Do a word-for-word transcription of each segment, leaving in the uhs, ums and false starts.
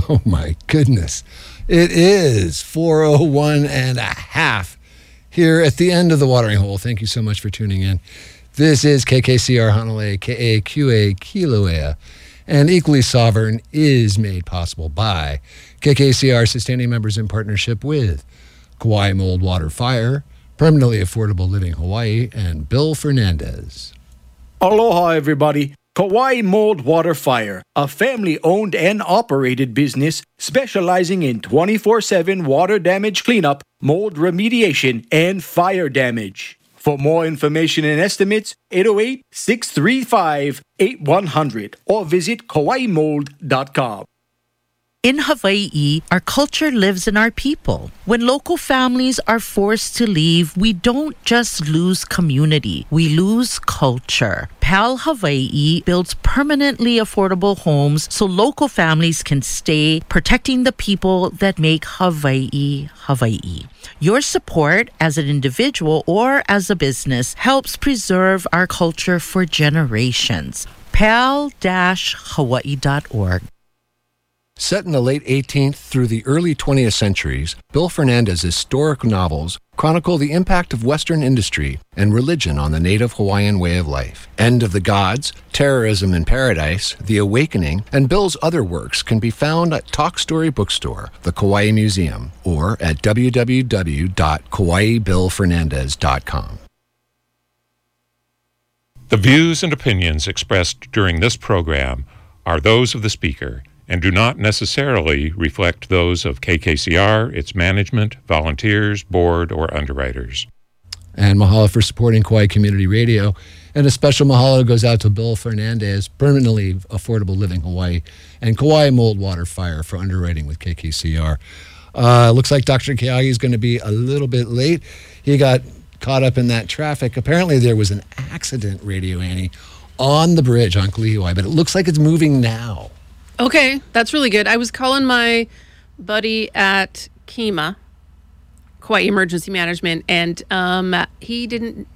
Oh, my goodness. It is four oh one and a half here at the end of the watering hole. Thank you so much for tuning in. This is K K C R Hanalei, K A Q A Kilauea, and Equally Sovereign is made possible by K K C R sustaining members in partnership with Kauai Mold Water Fire, Permanently Affordable Living Hawaii, and Bill Fernandez. Aloha, everybody. Kauai Mold Water Fire, a family-owned and operated business specializing in twenty-four seven water damage cleanup, mold remediation, and fire damage. For more information and estimates, eight oh eight, six three five, eight one hundred or visit kauai mold dot com. In Hawaii, our culture lives in our people. When local families are forced to leave, we don't just lose community, we lose culture. PAL Hawaii builds permanently affordable homes so local families can stay, protecting the people that make Hawaii, Hawaii. Your support as an individual or as a business helps preserve our culture for generations. pal dash hawaii dot org. Set in the late eighteenth through the early twentieth centuries, Bill Fernandez's historic novels chronicle the impact of Western industry and religion on the native Hawaiian way of life. End of the Gods, Terrorism in Paradise, The Awakening, and Bill's other works can be found at Talk Story Bookstore, the Kauai Museum, or at w w w dot kauai bill fernandez dot com. The views and opinions expressed during this program are those of the speaker and do not necessarily reflect those of K K C R, its management, volunteers, board, or underwriters. And mahalo for supporting Kauai Community Radio. And a special mahalo goes out to Bill Fernandez, Permanently Affordable Living Hawaii, and Kauai Mold Water Fire for underwriting with K K C R. Uh, looks like Doctor Keagi is going to be a little bit late. He got caught up in that traffic. Apparently there was an accident, Radio Annie, on the bridge on Kalihiwai, but it looks like it's moving now. Okay, that's really good. I was calling my buddy at Kima, Kauai Emergency Management, and um, he didn't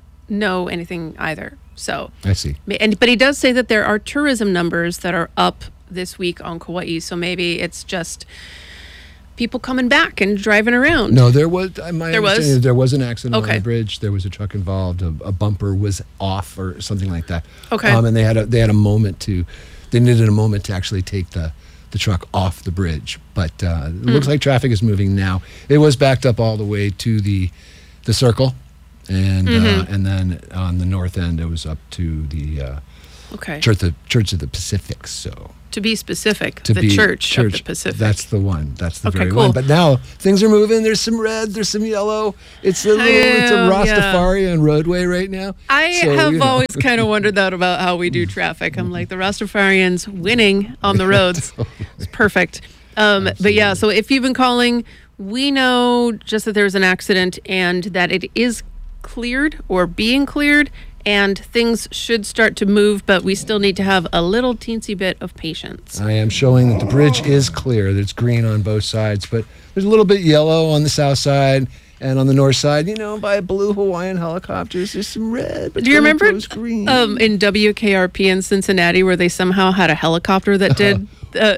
know anything either. So I see. And but he does say that there are tourism numbers that are up this week on Kauai, so maybe it's just people coming back and driving around. No, there was. My there was. There was an accident okay. on the bridge. There was a truck involved. A, a bumper was off or something like that. Okay. Um, and they had a they had a moment to. They needed a moment to actually take the, the truck off the bridge. But uh, it mm. looks like traffic is moving now. It was backed up all the way to the the circle. And mm-hmm. uh, and then on the north end, it was up to the uh, okay. Church, the Church of the Pacific. So to be specific, to the be Church, Church of the Pacific. That's the one. That's the okay, very cool. one. But now things are moving. There's some red. There's some yellow. It's a little. Am, it's a Rastafarian yeah. roadway right now. I so, have you know. always kind of wondered that about how we do traffic. I'm like the Rastafarians winning on the roads. It's perfect. Um, but yeah, so if you've been calling, we know just that there's an accident and that it is cleared or being cleared, and things should start to move, but we still need to have a little teensy bit of patience. I am showing that the bridge is clear. It's green on both sides, but there's a little bit yellow on the south side, and on the north side, you know, by blue Hawaiian helicopters, there's some red. But do you remember green. Um, in W K R P in Cincinnati where they somehow had a helicopter that did... Uh,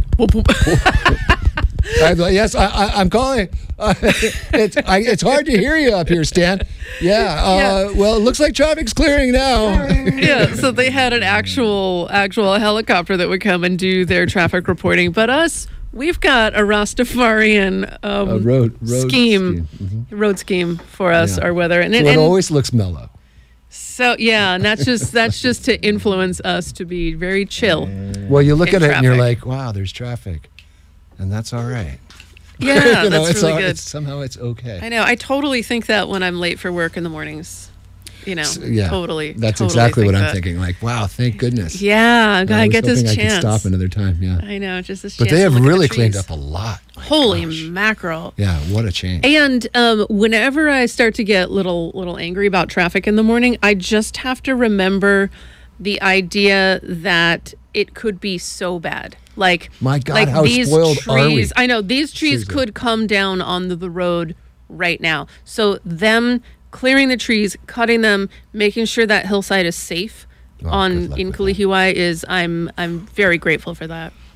I, yes, I, I, I'm calling. Uh, it's I, it's hard to hear you up here, Stan. Yeah. Uh, yeah. Well, it looks like traffic's clearing now. Yeah. So they had an actual actual helicopter that would come and do their traffic reporting, but us, we've got a Rastafarian um, a road, road scheme, scheme. Mm-hmm. road scheme for us, yeah. our weather, and so it and, always looks mellow. So yeah, and that's just that's just to influence us to be very chill. Well, you look at traffic. it and you're like, wow, there's traffic, and that's all right. Yeah, you know, that's it's really all, good. It's, somehow it's okay. I know. I totally think that when I'm late for work in the mornings. You know, so, yeah, totally. That's totally exactly what I'm that. thinking. Like, wow, thank goodness. Yeah, God, I, I get this I chance. I could stop another time. Yeah, I know, just this. But chance they have to look really at the cleaned trees. up a lot. My Holy gosh. mackerel! Yeah, what a change. And um, whenever I start to get little little angry about traffic in the morning, I just have to remember the idea that it could be so bad. Like, my God, like how these spoiled trees, are we? I know these trees Seriously. could come down on the, the road right now. So them clearing the trees, cutting them, making sure that hillside is safe Oh, on good luck in with Kalihiwai is I'm I'm very grateful for that.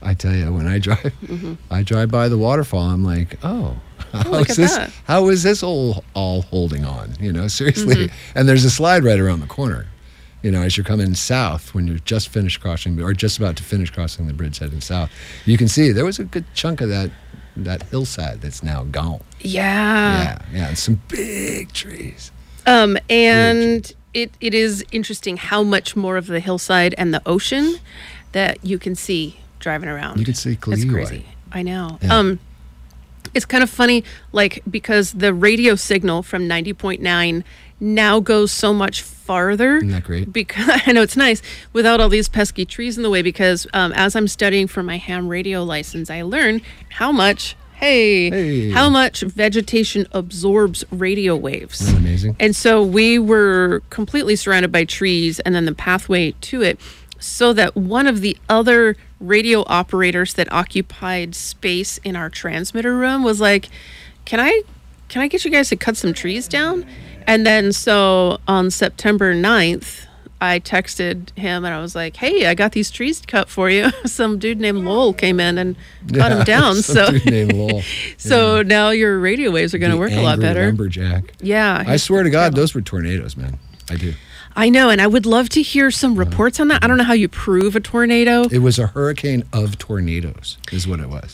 I tell you, when I drive, mm-hmm. I drive by the waterfall. I'm like, oh, how oh, look is at this? that. How is this all all holding on? You know, seriously. Mm-hmm. And there's a slide right around the corner. You know, as you're coming south, when you're just finished crossing, or just about to finish crossing the bridge heading south, you can see there was a good chunk of that that hillside that's now gone. Yeah. Yeah, yeah, and some big trees. Um, and it, it is interesting how much more of the hillside and the ocean that you can see driving around. You can see It's Kalihi. crazy. I know. Yeah. Um, it's kind of funny, like, because the radio signal from ninety point nine now goes so much farther. Isn't that great? Because I know it's nice without all these pesky trees in the way. Because um, as I'm studying for my ham radio license, I learn how much. Hey, Hey. how much vegetation absorbs radio waves. Isn't that amazing? And so we were completely surrounded by trees and then the pathway to it, so that one of the other radio operators that occupied space in our transmitter room was like, can I can I get you guys to cut some trees down? And then so on September ninth, I texted him and I was like, hey, I got these trees cut for you. Some dude named Lowell came in and cut them down. Some So dude named Lowell. so Yeah. now your radio waves are going to The work a lot angry better. Lumberjack. Yeah. I swear to God, those were tornadoes, man. I do. I know, and I would love to hear some reports on that. I don't know how you prove a tornado. It was a hurricane of tornadoes, is what it was.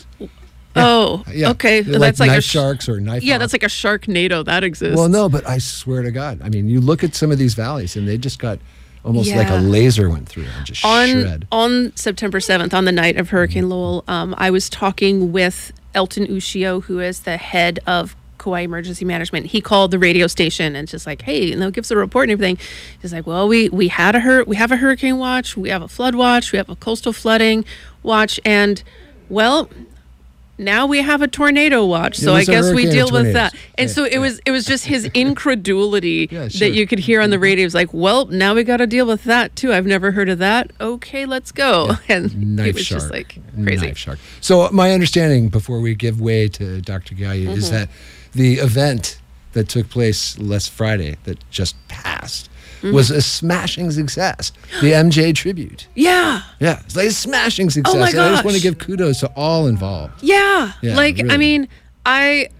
Oh, Yeah. okay. They're That's like like knife a sh- sharks or knife. Yeah, hawks. that's like a Sharknado. That exists. Well, no, but I swear to God. I mean, you look at some of these valleys, and they just got almost like a Yeah. laser went through and just on shred. on September seventh, on the night of Hurricane Lowell, um, I was talking with Elton Ushio, who is the head of Kauai Emergency Management. He called the radio station and just like, hey, and they'll give us a report and everything. He's like, well, we we had a hur- we have a hurricane watch, we have a flood watch, we have a coastal flooding watch, and well, now we have a tornado watch. So I was a guess we hurricane deal of with tornadoes. that. And Yeah, so it yeah. was it was just his incredulity Yeah, sure. that you could hear on the radio. It was like, well, now we got to deal with that too. I've never heard of that. Okay, let's go. And Knife it was shark. just like crazy. Knife shark. So my understanding, before we give way to Doctor Gaia, Mm-hmm. is that the event that took place last Friday, that just passed, Mm-hmm. was a smashing success. The M J tribute. Yeah. Yeah, it's like a smashing success. Oh my And I just want to gosh. give kudos to all involved. Yeah. Yeah, like I really. mean, I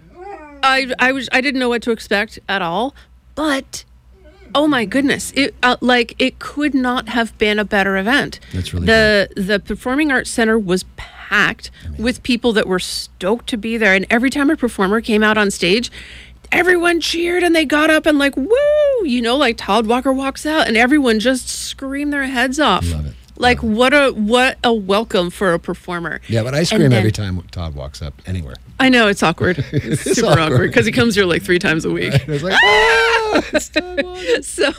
I I was I didn't know what to expect at all, but oh my goodness, it uh, like it could not have been a better event. That's really the the Performing Arts Center was packed with people that were stoked to be there, and every time a performer came out on stage, everyone cheered and they got up and like, woo, you know, like Todd Walker walks out and everyone just screamed their heads off. Love it. Like what a what a welcome for a performer. Yeah, but I And scream then- every time Todd walks up anywhere. I know it's awkward. It's, It's super awkward. awkward because he comes here like three times a week. It's like, ah, it's Todd Walker. So,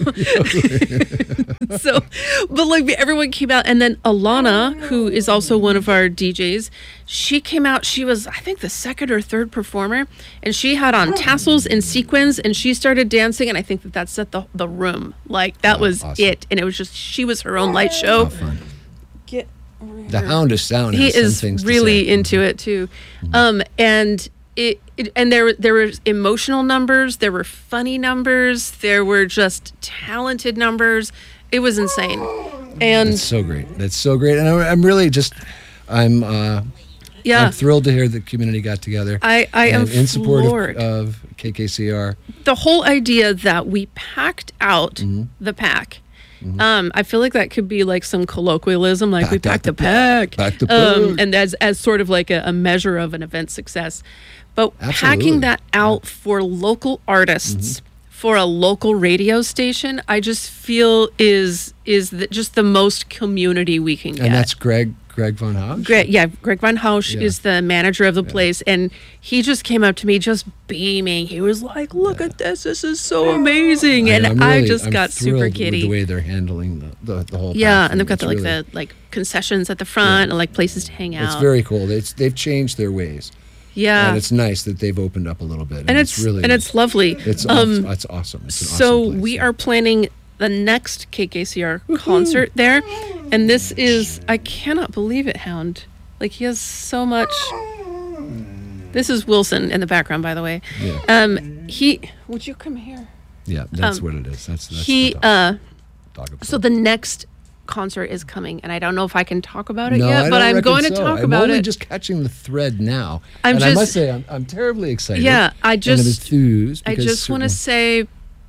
so, but like everyone came out, and then Alana, who is also one of our D Js, she came out. She was, I think, the second or third performer, and she had on tassels and sequins, and she started dancing, and I think that that set the the room. Like that Oh, was awesome. it, and it was just she was her own light show. How fun. Get The Hound of Sound he has some is things to really say. into it too, um, and it, it and there there were emotional numbers, there were funny numbers, there were just talented numbers. It was insane, and That's so great. That's so great. And I'm, I'm really just, I'm, uh, yeah, I'm thrilled to hear the community got together. I I am and in support floored. of, of K K C R. The whole idea that we packed out Mm-hmm. the pack. Um, I feel like that could be like some colloquialism, like we Packed out packed the the pack, pack. Packed the um, pack. and as as sort of like a, a measure of an event success. But Absolutely. packing that out for local artists, for a local radio station, I just feel is is the, just the most community we can get. And that's Greg, Greg Von House. Greg, yeah, Greg Van Hausch Yeah. is the manager of the place, and he just came up to me just beaming. He was like, "Look at this! This is so amazing!" And I'm I really- just I'm got super thrilled with giddy. the way they're handling the, the, the whole Yeah, pack and they've got thing. the, like It's the like concessions at the front and like places to hang really- out. It's very cool. It's, they've changed their ways. yeah, And it's nice that they've opened up a little bit. and it's, really and it's lovely. It's, um, aw- it's awesome. It's an so awesome place. we are planning the next K K C R concert there, and this is I cannot believe it, Hound. Like he has so much. This is Wilson in the background, by the way. Yeah. Um, he would you come here? Yeah, that's um, what it is. That's, that's he the dog, uh. dog of So the next concert is coming, and I don't know if I can talk about it No, yet, I but don't I'm reckon going to so. talk I'm about only it. just catching the thread now. I'm and I just- must say, I'm, I'm terribly excited. Yeah, I and just- enthused. I because just want to certainly- say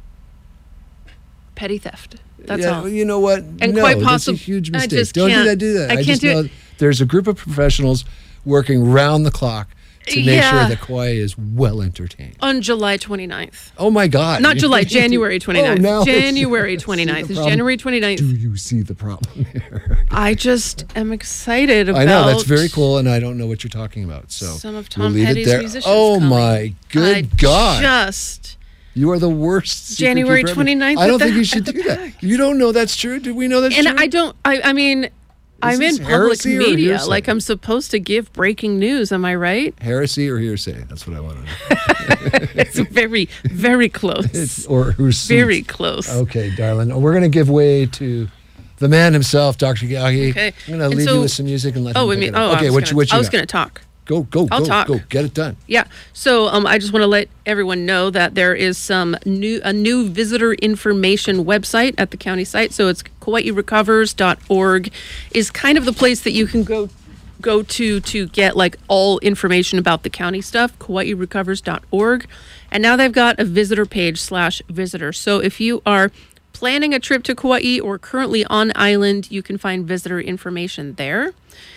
petty theft. That's yeah, all. well, you know what? And no, quite that's a possi- huge I mistake. just Don't do can't- that. Do that. I can't just do it. know there's a group of professionals working round the clock to make Yeah. sure that Kauai is well entertained. On July twenty-ninth. Oh my God! Not You- July, you- January twenty-ninth. Oh, now it's- January see twenty-ninth. the It's problem? January twenty-ninth. Do you see the problem here? I just am excited about I know that's very cool, and I don't know what you're talking about. So some of we'll Tom leave it Petty's there. musicians Oh coming. my good I God! Just You are the worst. secret January keeper ever. twenty-ninth I don't at think the- you should at do the that. pack. You don't know that's true. Do we know that's and true? I don't I I mean I'm this in public heresy or media. hearsay? Like I'm supposed to give breaking news, am I right? Heresy or hearsay? That's what I want to know. It's very, very close. It's, or who's very close. Okay, darling. We're going to give way to the man himself, Doctor Gyagi. Okay. I'm going to And leave so- you with some music and let Oh, him I pick mean, it up. oh, okay, I was what gonna, you, what you I was got? going to talk. Go, go, I'll go, talk. go. Get it done. Yeah. So um, I just want to let everyone know that there is some new a new visitor information website at the county site. So it's Kauai Recovers dot org is kind of the place that you can go go to to get like all information about the county stuff. Kauai Recovers dot org, and now they've got a visitor page slash visitor. So if you are planning a trip to Kauai or currently on island, you can find visitor information there.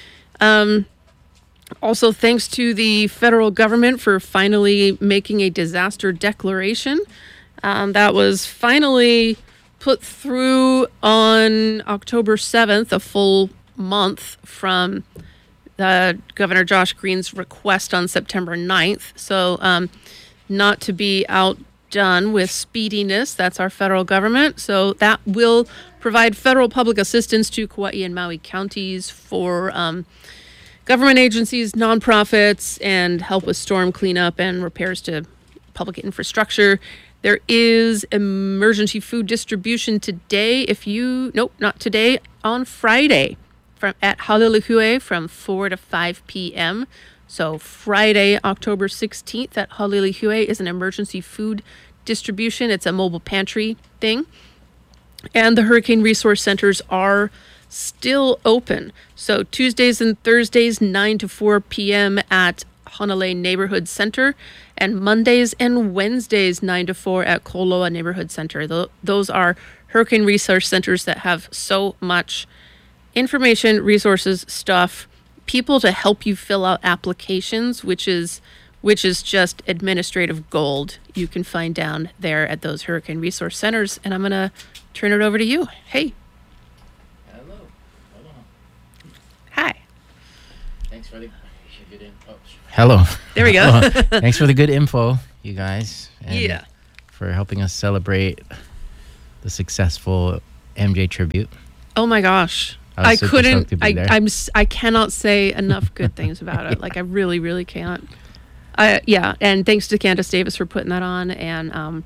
Um, Also, thanks to the federal government for finally making a disaster declaration. Um, that was finally put through on October seventh, a full month from uh, Governor Josh Green's request on September ninth. So, um, not to be outdone with speediness, that's our federal government. So, that will provide federal public assistance to Kauai and Maui counties for um, government agencies, nonprofits, and help with storm cleanup and repairs to public infrastructure. There is emergency food distribution today. If you, nope, not today, on Friday from at Halilihue from four to five p.m. So Friday, October sixteenth at Halilihue is an emergency food distribution. It's a mobile pantry thing. And the Hurricane Resource Centers are still open. So Tuesdays and Thursdays, nine to four p.m. at Honolulu Neighborhood Center, and Mondays and Wednesdays, nine to four at Koloa Neighborhood Center. Th- those are Hurricane Resource Centers that have so much information, resources, stuff, people to help you fill out applications, which is which is just administrative gold you can find down there at those Hurricane Resource Centers. And I'm going to turn it over to you. Hey. Hello. Hold on. Hi. Thanks for the good info. Hello. There we go. Thanks for the good info, you guys. And Yeah. for helping us celebrate the successful M J tribute. Oh my gosh. I was I super couldn't stoked to be I there. I'm s- I cannot say enough good things about it. Like I really really can't. I yeah, and thanks to Candace Davis for putting that on, and um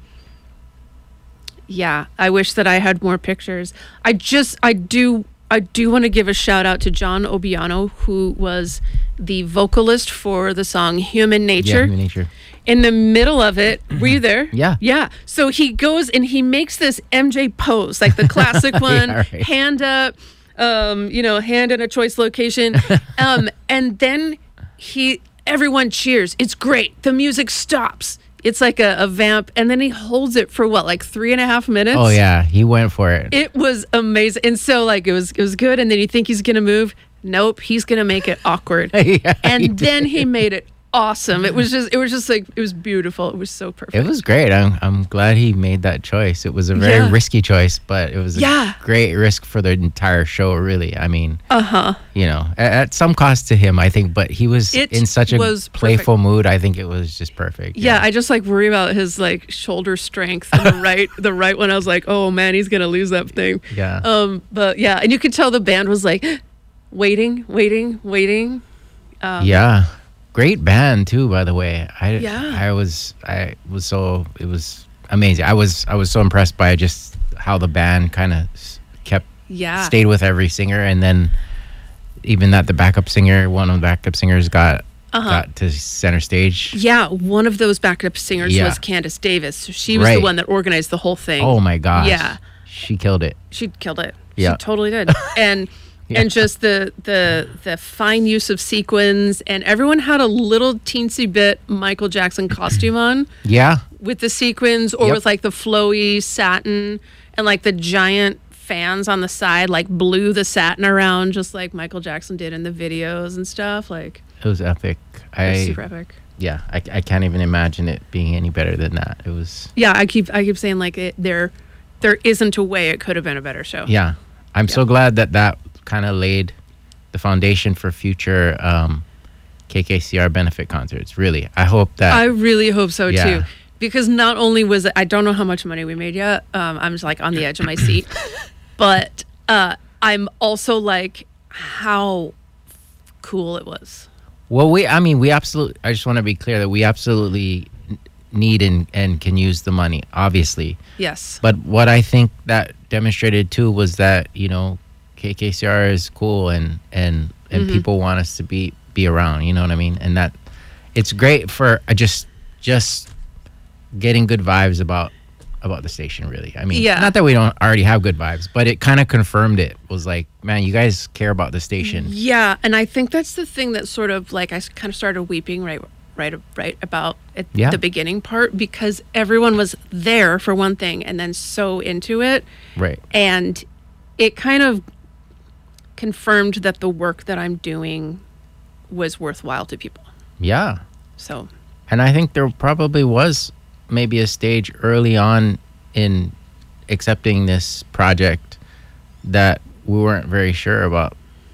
yeah, I wish that I had more pictures. I just I do I do want to give a shout out to John Obiano, who was the vocalist for the song Human Yeah, Nature. human nature. In the middle of it, were you there? Yeah. Yeah. So he goes and he makes this M J pose, like the classic one, Yeah, right. hand up, um, you know, hand in a choice location. Um, and then he, everyone cheers. It's great. The music stops. It's like a, a vamp. And then he holds it for what, like three and a half minutes? Oh yeah, he went for it. It was amazing. And so like it was it was good. And then you think he's gonna move. Nope, he's gonna make it awkward. Yeah, he and then did. he made it awesome. It was just it was just like it was beautiful. It was so perfect. It was great. I'm I'm glad he made that choice. It was a very Yeah. risky choice, but it was a Yeah. great risk for the entire show. Really, I mean, Uh-huh. you know, at, at some cost to him, I think, but he was It in such a was playful mood. I think it was just perfect. Yeah, I just like worry about his like shoulder strength and the right the right one. I was like, oh man, he's gonna lose that thing. Yeah. Um, but yeah, and you could tell the band was like waiting, waiting, waiting. Um, yeah. Great band too, by the way. I Yeah. I was I was so it was amazing. I was I was so impressed by just how the band kind of kept Yeah. stayed with every singer, and then even that the backup singer, one of the backup singers got Uh-huh. got to center stage. Yeah, one of those backup singers Yeah. was Candace Davis. So she was the Right. one that organized the whole thing. Oh my gosh. Yeah. She killed it. She killed it. Yeah. She totally did. And Yeah. and just the the the fine use of sequins, and everyone had a little teensy bit Michael Jackson costume on Yeah. with the sequins, or Yep. with like the flowy satin, and like the giant fans on the side like blew the satin around just like Michael Jackson did in the videos and stuff. Like, It was epic. it was I super epic. yeah. I, I can't even imagine it being any better than that. It was Yeah, I keep I keep saying like it there there isn't a way it could have been a better show. yeah. I'm so glad that that kind of laid the foundation for future um, K K C R benefit concerts. Really, I hope that. I really hope so Yeah. too, because not only was it, I don't know how much money we made yet. Um, I'm just like on the edge of my seat, but uh, I'm also like how cool it was. Well, we, I mean, we absolutely, I just want to be clear that we absolutely n- need and, and can use the money, obviously. Yes. But what I think that demonstrated too was that, you know, K K C R is cool and, and, and Mm-hmm. people want us to be, be around, you know what I mean? And that it's great for uh, just, just getting good vibes about, about the station, really. I mean, Yeah. not that we don't already have good vibes, but it kind of confirmed it. Was like, man, you guys care about the station. Yeah, and I think that's the thing that sort of like I kind of started weeping right right right about at Yeah. the beginning part, because everyone was there for one thing and then so into it, Right. and it kind of confirmed that the work that I'm doing was worthwhile to people. Yeah. So And I think there probably was maybe a stage early on in accepting this project that we weren't very sure about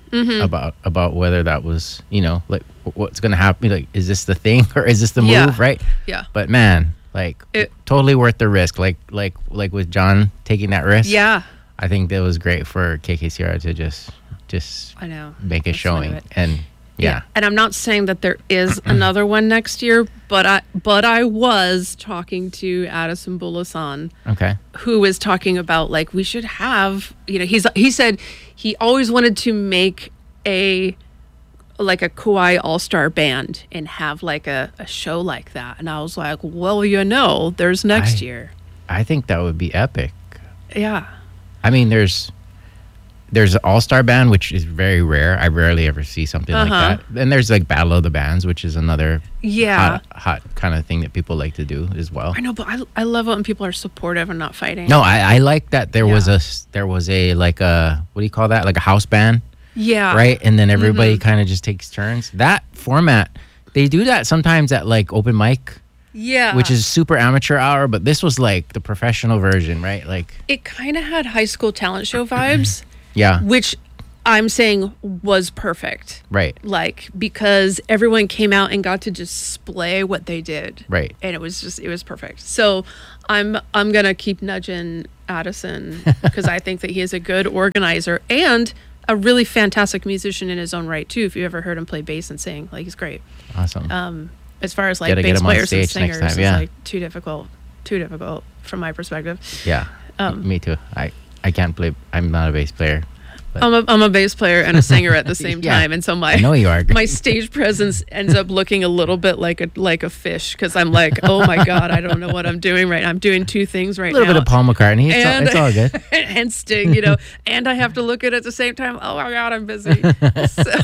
about about whether that was, you know, like wh- what's going to happen. Like, is this the thing or is this the move? Yeah. Right. yeah, But man, like It- totally worth the risk. Like like like with John taking that risk. yeah, I think that was great for K K C R to just just I know. make a That's part of showing. it. And yeah. And I'm not saying that there is another one next year, but I but I was talking to Addison Bulasan, Okay. who was talking about like we should have, you know, he's he said he always wanted to make a like a Kauai all-star band and have like a, a show like that. And I was like, well, you know, there's next I- year. I think that would be epic. Yeah. I mean, there's there's an all-star band, which is very rare. I rarely ever see something Uh-huh. like that. Then there's like Battle of the Bands, which is another Yeah. hot, hot kind of thing that people like to do as well. I know, but I, I love it when people are supportive and not fighting. No, I, I like that there was Yeah. a s- there was a like a what do you call that? Like a house band, Yeah. right? And then everybody Mm-hmm. kind of just takes turns. That format, they do that sometimes at like open mic, Yeah. which is super amateur hour, but this was like the professional version, right? Like, it kind of had high school talent show vibes, yeah, which I'm saying was perfect. right, Like, because everyone came out and got to display what they did. right. And it was just, it was perfect. So I'm, I'm going to keep nudging Addison because I think that he is a good organizer and a really fantastic musician in his own right too. If you ever heard him play bass and sing, like he's great. Awesome. Um, as far as like Gotta get bass him on players and stage next singers, time, yeah. it's like too difficult, too difficult from my perspective. Yeah, Um, me too. I, I can't play. I'm not a bass player. I'm a, I'm a bass player and a singer at the same Yeah. time, and so my I know you are. my stage presence ends up looking a little bit like a like a fish because I'm like, oh my god, I don't know what I'm doing right. I'm doing two things right A little now. bit of Paul McCartney. It's, all, And- it's all good. and Sting, you know, and I have to look at it at the same time. Oh my god, I'm busy. So,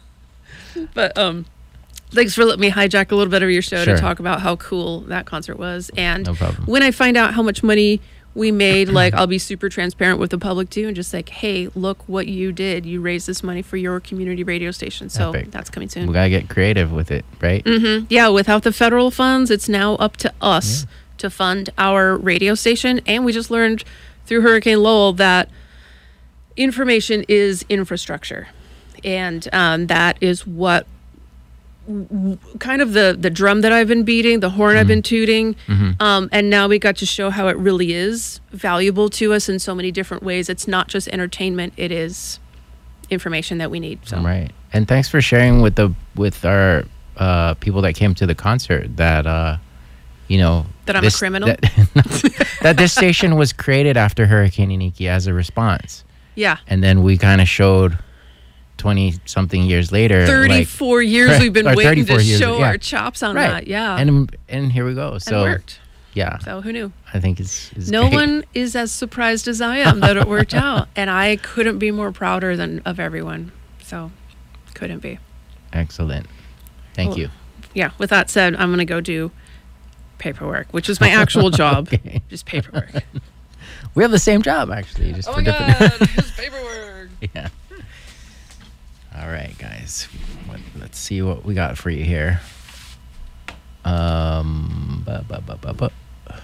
but um, thanks for letting me hijack a little bit of your show Sure. to talk about how cool that concert was. And No problem. when I find out how much money we made, like I'll be super transparent with the public too, and just like, hey, look what you did. You raised this money for your community radio station. So Epic. that's coming We soon. gotta get creative with it, right? hmm Yeah, without the federal funds, it's now up to us to fund our radio station. And we just learned through Hurricane Lowell that information is infrastructure. And um, that is what w- kind of the, the drum that I've been beating, the horn I've been tooting. Um, and now we got to show how it really is valuable to us in so many different ways. It's not just entertainment, it is information that we need. So Right. And thanks for sharing with the with our uh, people that came to the concert that uh, you know That I'm a this- criminal? That, that this station was created after Hurricane Iniki as a response, yeah. and then we kind of showed twenty something years later, like- thirty-four years we've been or waiting to thirty-four years, show yeah. our chops on right? that. Yeah. And and here we go. So it worked. Yeah. So who knew? I think it's, it's No great. one is as surprised as I am that it worked out. And I couldn't be more prouder than of everyone. So couldn't be. Excellent. Thank Cool. you. Yeah. With that said, I'm going to go do paperwork, which is my actual job. Okay. Just paperwork. We have the same job, actually, just Oh for my different. God. Just paperwork. Yeah. All right, guys. What, let's see what we got for you here. Um. bu- bu- bu- bu- bu-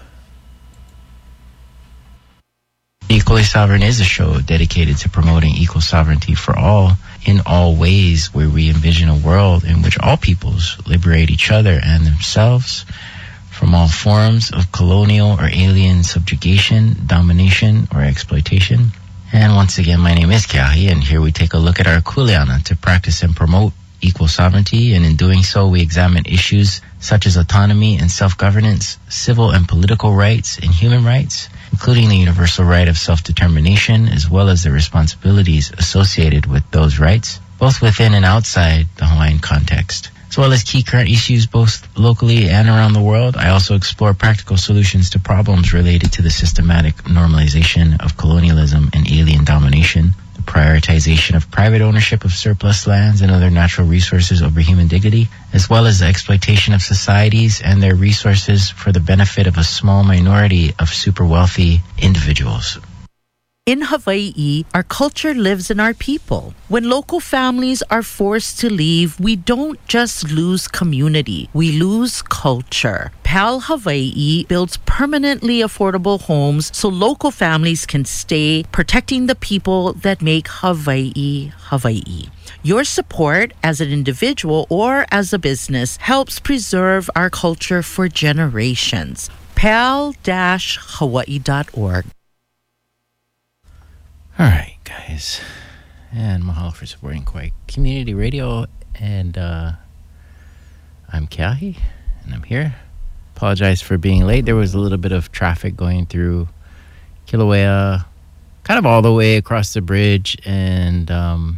Equally Sovereign is a show dedicated to promoting equal sovereignty for all in all ways, where we envision a world in which all peoples liberate each other and themselves from all forms of colonial or alien subjugation, domination, or exploitation. And once again, my name is Kiahi, and here we take a look at our kuleana to practice and promote equal sovereignty, and in doing so, we examine issues such as autonomy and self-governance, civil and political rights, and human rights, including the universal right of self-determination, as well as the responsibilities associated with those rights, both within and outside the Hawaiian context. As well as key current issues both locally and around the world, I also explore practical solutions to problems related to the systematic normalization of colonialism and alien domination, the prioritization of private ownership of surplus lands and other natural resources over human dignity, as well as the exploitation of societies and their resources for the benefit of a small minority of super wealthy individuals. In Hawaii, our culture lives in our people. When local families are forced to leave, we don't just lose community, we lose culture. PAL Hawaii builds permanently affordable homes so local families can stay, protecting the people that make Hawaii, Hawaii. Your support as an individual or as a business helps preserve our culture for generations. pal dash hawaii dot org. All right, guys. And mahalo for supporting Kauai Community Radio. And uh, I'm Kiahi, and I'm here. Apologize for being late. There was a little bit of traffic going through Kilauea, kind of all the way across the bridge and um,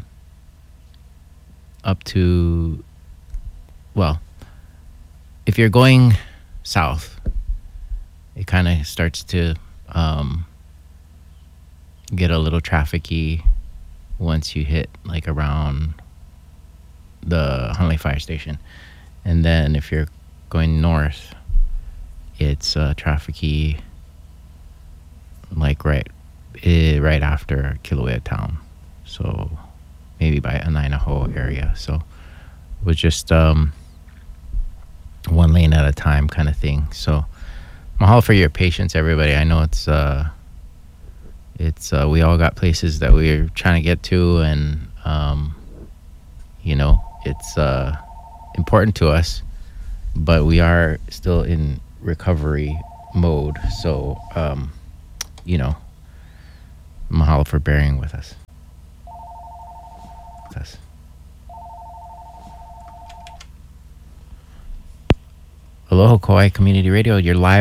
up to, well, if you're going south, it kind of starts to um, get a little trafficy once you hit like around the Hanalei Fire Station. And then if you're going north, it's uh, trafficy like right eh, right after Kilauea town. So maybe by Anainaho area. So it was just um, one lane at a time kind of thing. So mahalo for your patience, everybody. I know it's uh, it's uh, we all got places that we're trying to get to, and um, you know, it's uh, important to us, but we are still in recovery mode. So um, you know, mahalo for bearing with us. With us. Aloha Kauai Community Radio. You're live